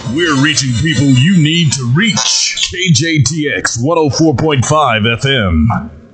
We're reaching people you need to reach. KJTX 104.5 FM.